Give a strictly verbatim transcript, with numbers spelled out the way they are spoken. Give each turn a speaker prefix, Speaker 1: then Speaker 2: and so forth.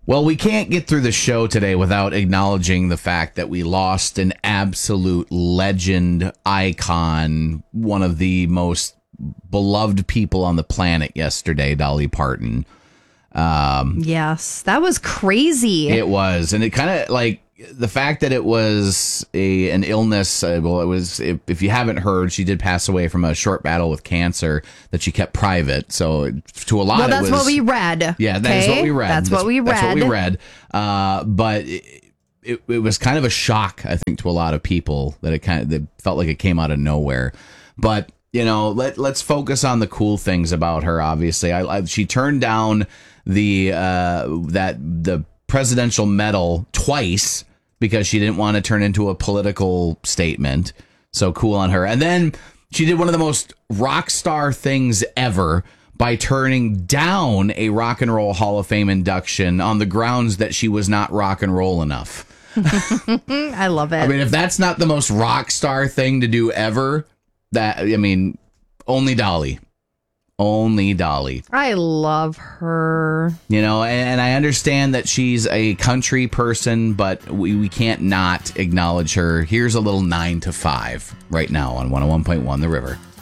Speaker 1: Well, we can't get through the show today without acknowledging the fact that we lost an absolute legend, icon, one of the most beloved people on the planet yesterday, Dolly Parton. Um,
Speaker 2: yes, that was crazy.
Speaker 1: It was. And it kind of like the fact that it was a an illness. Uh, well, it was, if, if you haven't heard, she did pass away from a short battle with cancer that she kept private. So to a lot,
Speaker 2: well, that's
Speaker 1: it was,
Speaker 2: what we read.
Speaker 1: Yeah, that
Speaker 2: okay?
Speaker 1: is what we read.
Speaker 2: That's, that's what we read.
Speaker 1: That's what we read. Uh, but it, it, it was kind of a shock, I think, to a lot of people that it kind of that felt like it came out of nowhere. But you know, let let's focus on the cool things about her. Obviously, I, I she turned down the uh, that the presidential medal twice because she didn't want to turn into a political statement. So cool on her. And then she did one of the most rock star things ever by turning down a Rock and Roll Hall of Fame induction on the grounds that she was not rock and roll enough.
Speaker 2: I love it.
Speaker 1: I mean, if that's not the most rock star thing to do ever, that, I mean, only Dolly. Only Dolly.
Speaker 2: I love her.
Speaker 1: You know, and, and I understand that she's a country person, but we, we can't not acknowledge her. Here's a little nine to five right now on one oh one point one The River.